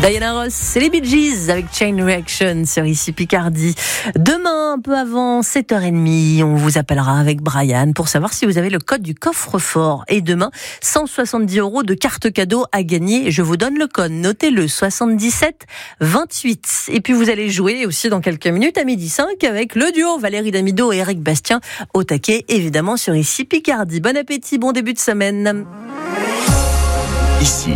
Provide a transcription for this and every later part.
Diana Ross, c'est les Bee Gees avec Chain Reaction sur ici Picardie. Demain, un peu avant 7h30, on vous appellera avec Brian pour savoir si vous avez le code du coffre-fort. Et demain, 170 € de carte cadeau à gagner. Je vous donne le code, notez-le, 77 28. Et puis vous allez jouer aussi dans quelques minutes à 12h05 avec le duo Valérie Damido et Eric Bastien au taquet, évidemment sur ici Picardie. Bon appétit, bon début de semaine. Ici,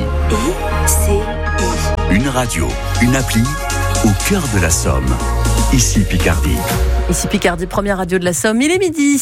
une radio, une appli au cœur de la Somme. Ici Picardie. Ici Picardie, première radio de la Somme, il est midi.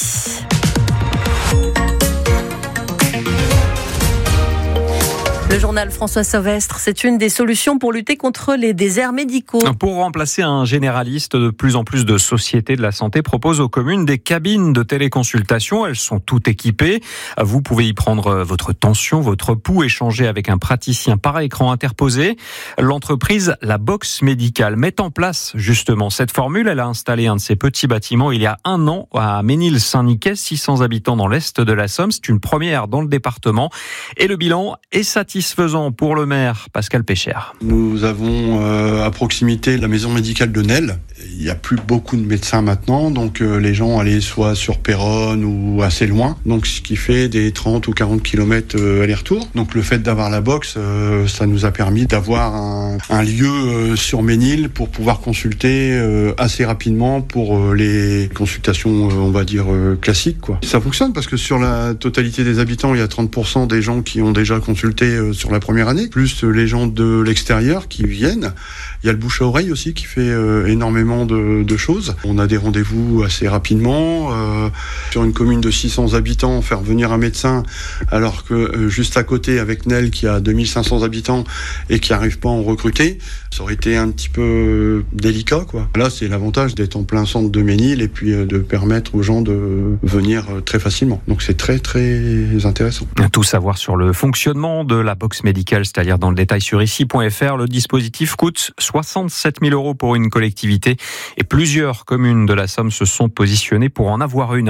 Le journal François Sauvestre, c'est une des solutions pour lutter contre les déserts médicaux. Pour remplacer un généraliste, de plus en plus de sociétés de la santé proposent aux communes des cabines de téléconsultation. Elles sont toutes équipées. Vous pouvez y prendre votre tension, votre pouls, échanger avec un praticien par écran interposé. L'entreprise La Box Médicale met en place justement cette formule. Elle a installé un de ces petits bâtiments il y a 1 an à Ménil-Saint-Niquet, 600 habitants dans l'est de la Somme. C'est une première dans le département et le bilan est satisfaisant pour le maire Pascal Pécher. Nous avons à proximité la maison médicale de Nesle. Il n'y a plus beaucoup de médecins maintenant, donc les gens allaient soit sur Péronne ou assez loin, donc ce qui fait des 30 ou 40 km aller-retour. Donc le fait d'avoir la box, ça nous a permis d'avoir un lieu sur Ménil pour pouvoir consulter assez rapidement pour les consultations, on va dire, classiques, quoi. Ça fonctionne parce que sur la totalité des habitants, il y a 30% des gens qui ont déjà consulté sur la première année, plus les gens de l'extérieur qui viennent. Il y a le bouche à oreille aussi qui fait énormément de choses. On a des rendez-vous assez rapidement. Sur une commune de 600 habitants, faire venir un médecin alors que juste à côté avec Nesle qui a 2500 habitants et qui n'arrive pas à en recruter, ça aurait été un petit peu délicat, quoi. Là, c'est l'avantage d'être en plein centre de Ménil et puis de permettre aux gens de venir très facilement. Donc c'est très très intéressant. Tout savoir sur le fonctionnement de la box médicale, c'est-à-dire dans le détail sur ici.fr. Le dispositif coûte 67 000 € pour une collectivité et plusieurs communes de la Somme se sont positionnées pour en avoir une.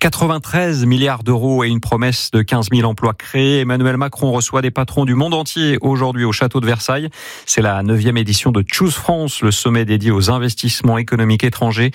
93 milliards d'euros et une promesse de 15 000 emplois créés. Emmanuel Macron reçoit des patrons du monde entier aujourd'hui au château de Versailles. C'est la 9e édition de Choose France, le sommet dédié aux investissements économiques étrangers.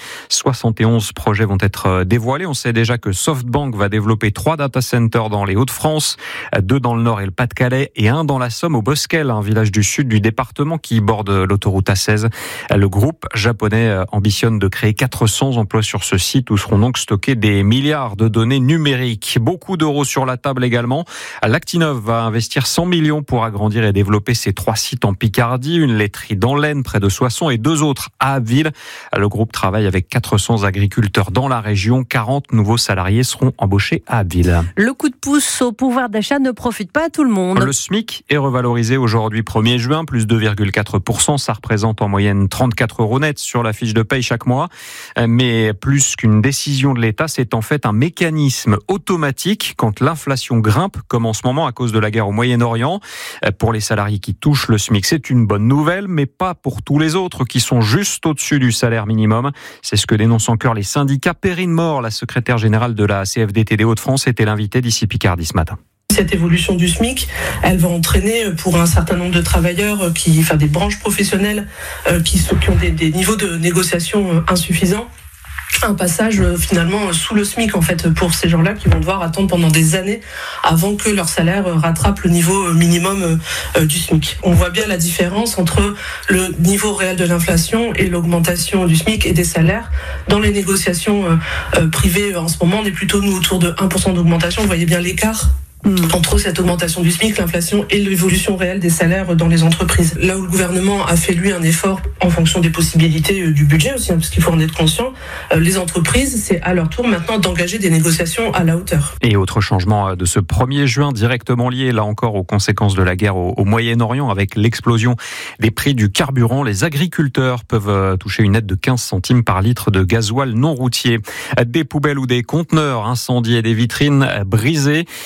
71 projets vont être dévoilés. On sait déjà que SoftBank va développer 3 data centers dans les Hauts-de-France, 2 dans le Nord et le Pas-de-Calais et 1 dans la Somme au Bosquel, un village du sud du département qui borde l'autoroute A16. Le groupe japonais ambitionne de créer 400 emplois sur ce site où seront donc stockés des milliards de données numériques. Beaucoup d'euros sur la table également. L'Actinov va investir 100 millions pour agrandir et développer ses 3 sites en Picardie, une laiterie dans l'Aisne près de Soissons et 2 autres à Abbeville. Le groupe travaille avec 400 agriculteurs dans la région. 40 nouveaux salariés seront embauchés à Abbeville. Le coup de pouce au pouvoir d'achat ne profite pas à tout le monde. Le SMIC est revalorisé aujourd'hui 1er juin, plus 2,4%. Ça représente en moyenne 34 € net sur la fiche de paye chaque mois. Mais plus qu'une décision de l'État, c'est en fait un mécanisme automatique quand l'inflation grimpe, comme en ce moment à cause de la guerre au Moyen-Orient. Pour les salariés qui touchent le SMIC, c'est une bonne nouvelle, mais pas pour tous les autres qui sont juste au-dessus du salaire minimum. C'est ce que dénoncent en chœur les syndicats. Perrine Mort, la secrétaire générale de la CFDT des Hauts-de-France, était l'invitée d'ici Picardie ce matin. Cette évolution du SMIC, elle va entraîner pour un certain nombre de travailleurs, des branches professionnelles qui ont des niveaux de négociation insuffisants, un passage finalement sous le SMIC en fait pour ces gens-là qui vont devoir attendre pendant des années avant que leur salaire rattrape le niveau minimum du SMIC. On voit bien la différence entre le niveau réel de l'inflation et l'augmentation du SMIC et des salaires. Dans les négociations privées en ce moment, on est plutôt nous autour de 1% d'augmentation. Vous voyez bien l'écart entre cette augmentation du SMIC, l'inflation et l'évolution réelle des salaires dans les entreprises. Là où le gouvernement a fait lui un effort en fonction des possibilités du budget aussi, parce qu'il faut en être conscient, les entreprises, c'est à leur tour maintenant d'engager des négociations à la hauteur. Et autre changement de ce 1er juin, directement lié là encore aux conséquences de la guerre au Moyen-Orient avec l'explosion des prix du carburant, les agriculteurs peuvent toucher une aide de 15 centimes par litre de gasoil non routier. Des poubelles ou des conteneurs incendiés, des vitrines brisées dans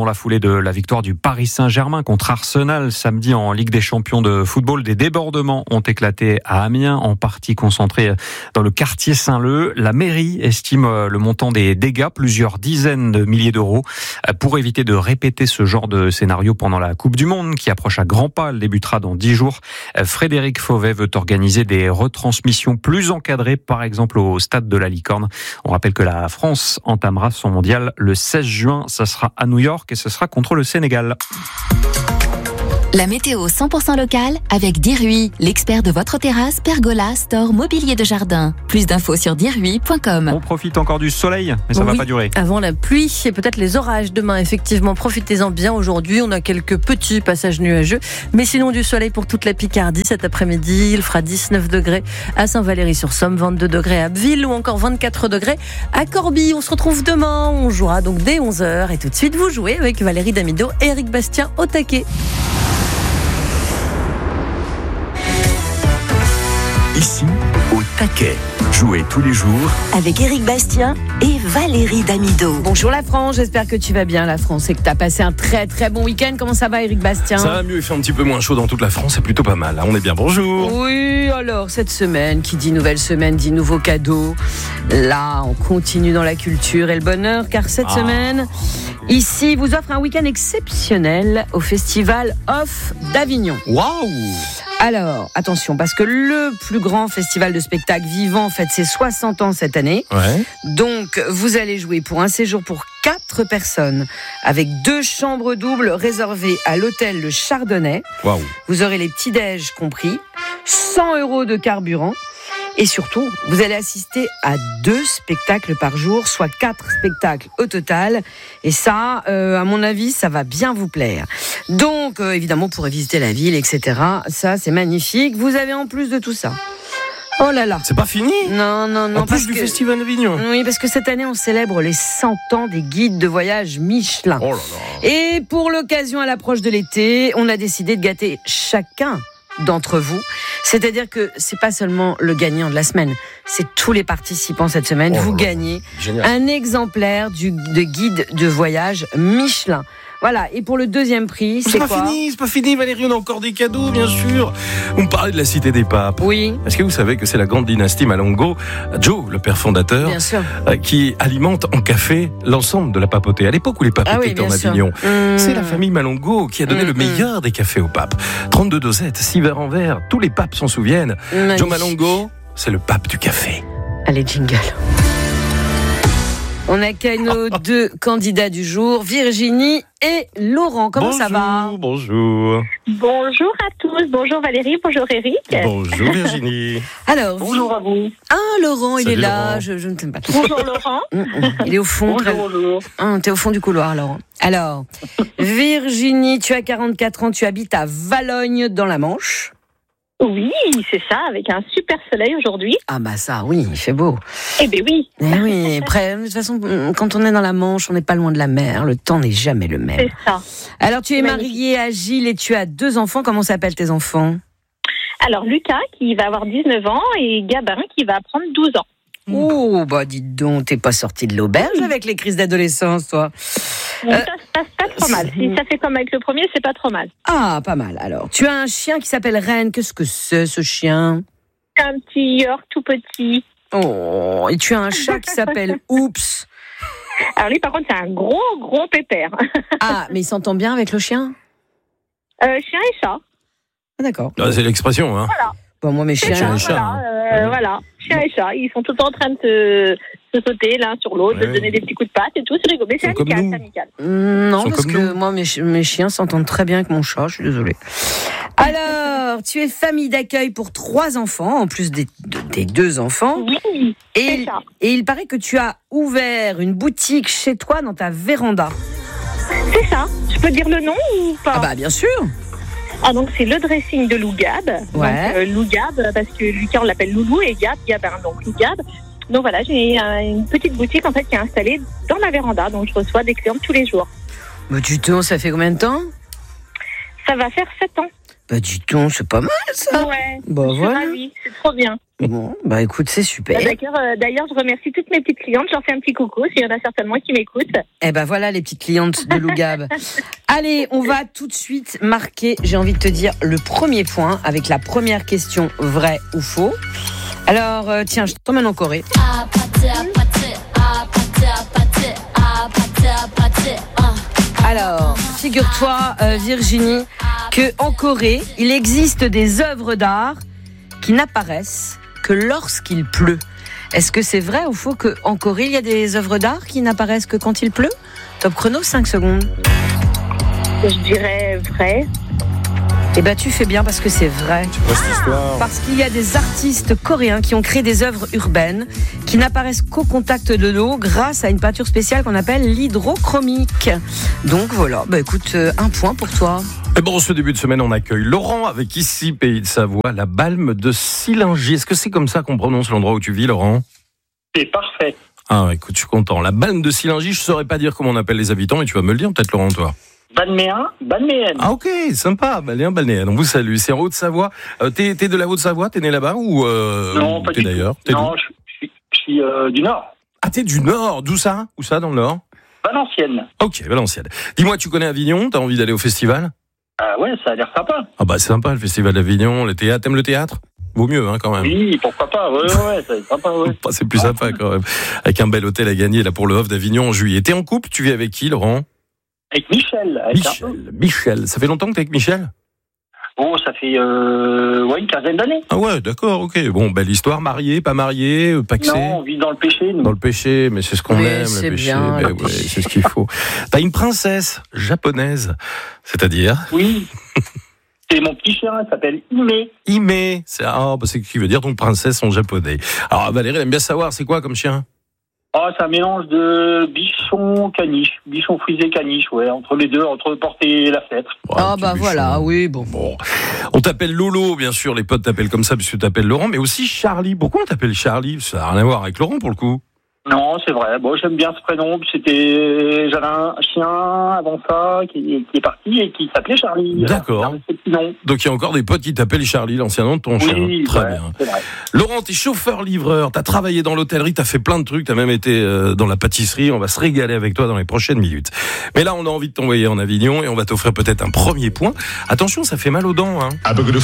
la foulée de la victoire du Paris Saint-Germain contre Arsenal samedi en Ligue des Champions de football. Des débordements ont éclaté à Amiens, en partie concentrés dans le quartier Saint-Leu. La mairie estime le montant des dégâts, plusieurs dizaines de milliers d'euros. Pour éviter de répéter ce genre de scénario pendant la Coupe du Monde qui approche à grands pas, elle débutera dans 10 jours. Frédéric Fauvet veut organiser des retransmissions plus encadrées, par exemple au stade de la Licorne. On rappelle que la France entamera son mondial le 16 juin. Ça sera à New York et ce sera contre le Sénégal. La météo 100% locale avec Dirui, l'expert de votre terrasse, pergola, store, mobilier de jardin. Plus d'infos sur dirui.com. On profite encore du soleil, mais ça va pas durer. Avant la pluie et peut-être les orages demain, effectivement, profitez-en bien. Aujourd'hui, on a quelques petits passages nuageux, mais sinon du soleil pour toute la Picardie. Cet après-midi, il fera 19 degrés à Saint-Valery-sur-Somme, 22 degrés à Abbeville ou encore 24 degrés à Corbie. On se retrouve demain, on jouera donc dès 11h et tout de suite vous jouez avec Valérie Damido et Eric Bastien au taquet. Ici, au taquet. Jouez tous les jours avec Eric Bastien et Valérie Damido. Bonjour la France, j'espère que tu vas bien la France et que tu as passé un très très bon week-end. Comment ça va Eric Bastien ? Ça va mieux, il fait un petit peu moins chaud dans toute la France, c'est plutôt pas mal. On est bien, bonjour. Oui, alors cette semaine, qui dit nouvelle semaine, dit nouveau cadeau. Là, on continue dans la culture et le bonheur, car cette semaine, ici, vous offre un week-end exceptionnel au Festival Off d'Avignon. Waouh ! Alors, attention, parce que le plus grand festival de spectacle vivant fête ses 60 ans cette année. Ouais. Donc, vous allez jouer pour un séjour pour 4 personnes avec 2 chambres doubles réservées à l'hôtel Le Chardonnay. Waouh. Vous aurez les petits-déj compris, 100 € de carburant. Et surtout, vous allez assister à 2 spectacles par jour, soit 4 spectacles au total. Et ça, à mon avis, ça va bien vous plaire. Donc, évidemment, pour visiter la ville, etc. Ça, c'est magnifique. Vous avez en plus de tout ça. Oh là là. C'est pas fini ? Non. En plus du Festival d'Avignon. Oui, parce que cette année, on célèbre les 100 ans des guides de voyage Michelin. Oh là là. Et pour l'occasion, à l'approche de l'été, on a décidé de gâter chacun d'entre vous. C'est-à-dire que c'est pas seulement le gagnant de la semaine, c'est tous les participants cette semaine. Vous gagnez un exemplaire de guide de voyage Michelin. Voilà, et pour le deuxième prix, c'est quoi ? C'est pas fini Valérie, on a encore des cadeaux bien sûr. On me parlait de la Cité des Papes. Oui. Est-ce que vous savez que c'est la grande dynastie Malongo, Joe, le père fondateur, bien sûr, qui alimente en café l'ensemble de la papauté. À l'époque où les papes étaient en Avignon, c'est la famille Malongo qui a donné le meilleur des cafés aux papes. 32 dosettes, 6 verres en verre, tous les papes s'en souviennent. Joe Malongo, c'est le pape du café. Allez, jingle. On accueille nos 2 candidats du jour, Virginie et Laurent. Comment ça va ? Bonjour. Bonjour à tous. Bonjour Valérie, bonjour Eric. Bonjour Virginie. Alors, bonjour à vous. Ah, Laurent, il est là. Laurent. Je ne t'aime pas. Bonjour Laurent. Il est au fond. Bonjour. T'es au fond du couloir, Laurent. Alors, Virginie, tu as 44 ans, tu habites à Valognes dans la Manche. Oui, c'est ça, avec un super soleil aujourd'hui. Ah bah ça, oui, il fait beau. Eh ben oui. Eh oui, après, de toute façon, quand on est dans la Manche, on n'est pas loin de la mer, le temps n'est jamais le même. C'est ça. Alors, tu es mariée à Gilles et tu as 2 enfants, comment s'appellent tes enfants ? Alors, Lucas, qui va avoir 19 ans, et Gabin, qui va prendre 12 ans. Oh, bah dites donc, t'es pas sortie de l'auberge avec les crises d'adolescence, toi. Ça se passe pas trop mal. Si ça fait comme avec le premier, c'est pas trop mal. Ah, pas mal. Alors, tu as un chien qui s'appelle Reine. Qu'est-ce que c'est, ce chien ? Un petit York tout petit. Oh, et tu as un chat qui s'appelle Oups. Alors lui, par contre, c'est un gros pépère. Ah, mais il s'entend bien avec le chien ? Chien et chat. Ah, d'accord. Ah, c'est l'expression, hein. Voilà. Bon, moi, mes chiens et chats. Voilà, chien et chat, ils sont tout le temps en train de se sauter l'un sur l'autre, de se donner des petits coups de patte et tout, c'est rigolo. Mais c'est amical, Non, parce que moi, mes chiens s'entendent très bien avec mon chat, je suis désolée. Alors, tu es famille d'accueil pour 3 enfants, en plus des 2 enfants. Oui, c'est ça. Et il paraît que tu as ouvert une boutique chez toi dans ta véranda. C'est ça. Je peux dire le nom ou pas ? Ah bah, bien sûr. Ah, donc c'est le dressing de Lou Gab. Ouais. Donc Lou Gab, parce que Lucas on l'appelle Loulou et Gabin, donc Lou Gab. Donc voilà, j'ai une petite boutique en fait qui est installée dans ma véranda, donc je reçois des clients tous les jours. Mais ça fait combien de temps ? Ça va faire 7 ans. Bah dis donc, c'est pas mal ça. Ouais, Bah je suis voilà. ravie, c'est trop bien. Bon, bah écoute, c'est super. D'ailleurs, je remercie toutes mes petites clientes, j'en fais un petit coucou, s'il y en a certainement qui m'écoutent. Eh ben voilà les petites clientes de Lougab. Allez, on va tout de suite marquer, j'ai envie de te dire, le premier point avec la première question, vrai ou faux. Alors, tiens, je t'emmène en Corée. Alors, figure-toi, Virginie, que en Corée, il existe des œuvres d'art qui n'apparaissent que lorsqu'il pleut. Est-ce que c'est vrai ou faux qu'en Corée, il y a des œuvres d'art qui n'apparaissent que quand il pleut ? Top chrono, 5 secondes. Je dirais vrai. Eh ben, tu fais bien parce que c'est vrai. C'est quoi cette histoire ? Parce qu'il y a des artistes coréens qui ont créé des œuvres urbaines qui n'apparaissent qu'au contact de l'eau grâce à une peinture spéciale qu'on appelle l'hydrochromique. Donc voilà, bah écoute, un point pour toi. Et bon, ce début de semaine, on accueille Laurent avec ici, Pays de Savoie, la Balme de Sillingy. Est-ce que c'est comme ça qu'on prononce l'endroit où tu vis, Laurent ? C'est parfait. Ah, écoute, je suis content. La Balme de Sillingy, je saurais pas dire comment on appelle les habitants, mais tu vas me le dire peut-être, Laurent, toi. Balméen, balnéenne. Ah ok, sympa, balnéenne. On vous salue. C'est en Haute-Savoie. T'es de la Haute-Savoie, t'es né là-bas ou non, pas t'es du d'ailleurs tout. Non, je suis du Nord. Ah, t'es du Nord. D'où ça ? Où ça, dans le Nord ? Valenciennes. Ok, Valenciennes. Dis-moi, tu connais Avignon ? T'as envie d'aller au festival ? Ah ouais, ça a l'air sympa. Ah bah c'est sympa le festival d'Avignon, le théâtre. T'aimes le théâtre ? Vaut mieux, hein, quand même. Oui, pourquoi pas. Ouais, ça va être sympa, ouais. C'est plus sympa quand même. Avec un bel hôtel à gagner là pour le Off d'Avignon en juillet. T'es en couple ? Tu vis avec qui, Laurent ? Avec Michel. Michel. Ça fait longtemps que t'es avec Michel ? Oh, ça fait une quinzaine d'années. Ah ouais, d'accord, ok. Bon, belle histoire. Marié, pas marié, paxé ? Non, on vit dans le péché, nous. Dans le péché, mais c'est ce qu'on aime, le péché. Bien, mais ouais, c'est ce qu'il faut. T'as une princesse japonaise, c'est-à-dire ? Oui. C'est mon petit chien, il s'appelle Ime. Ime, c'est ce qui veut dire donc princesse en japonais. Alors Valérie, elle aime bien savoir, c'est quoi comme chien ? Oh, c'est un mélange de bichon caniche, bichon frisé caniche, ouais, entre les deux, entre le porc et la fête. Ah bah voilà, oui, bon. On t'appelle Lolo, bien sûr, les potes t'appellent comme ça puisque tu t'appelles Laurent, mais aussi Charlie. Pourquoi on t'appelle Charlie ? Ça n'a rien à voir avec Laurent pour le coup. Non, c'est vrai. Bon, j'aime bien ce prénom. J'avais un chien avant ça qui est parti et qui s'appelait Charlie. D'accord. Donc il y a encore des potes qui t'appellent Charlie, l'ancien nom de ton chien. Très bien. C'est vrai. Laurent, t'es chauffeur-livreur, t'as travaillé dans l'hôtellerie, t'as fait plein de trucs, t'as même été dans la pâtisserie. On va se régaler avec toi dans les prochaines minutes. Mais là, on a envie de t'envoyer en Avignon et on va t'offrir peut-être un premier point. Attention, ça fait mal aux dents, hein.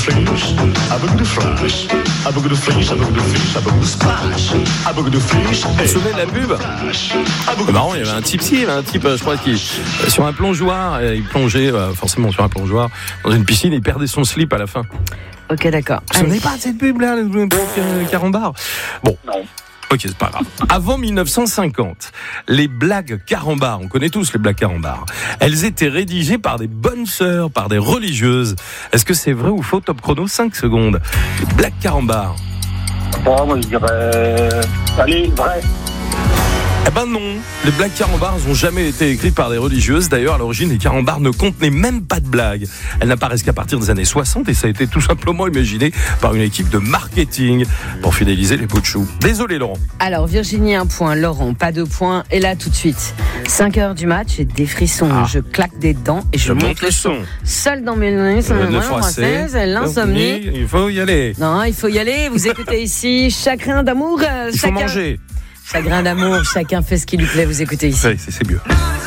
De la pub. C'est marrant, il y avait un type, je crois, qui sur un plongeoir, il plongeait forcément sur un plongeoir dans une piscine, et il perdait son slip à la fin. Ok, d'accord. Vous ne savez pas de cette pub là, le carambar. Bon. Non. Ok, c'est pas grave. Avant 1950, les blagues carambars, on connaît tous les blagues carambars, elles étaient rédigées par des bonnes sœurs, par des religieuses. Est-ce que c'est vrai ou faux ? Top chrono, 5 secondes. Les blagues carambars. Oh, moi je dirais... Allez, vrai. Eh ben non, les blagues carambars n'ont jamais été écrites par des religieuses. D'ailleurs, à l'origine, les carambars ne contenaient même pas de blagues. Elles n'apparaissent qu'à partir des années 60 et ça a été tout simplement imaginé par une équipe de marketing pour fidéliser les pots de chou. Désolé, Laurent. Alors, Virginie, 1 point. Laurent, pas 2 points. Et là, tout de suite, 5h du match, j'ai des frissons. Je claque des dents et je monte le son. Seul dans mes nuits, française, l'insomnie. Il faut y aller. Non, il faut y aller. Vous écoutez ici Chagrin d'amour. Il faut manger. Chagrin d'amour, chacun fait ce qui lui plaît. Vous écoutez ici. Oui, c'est mieux.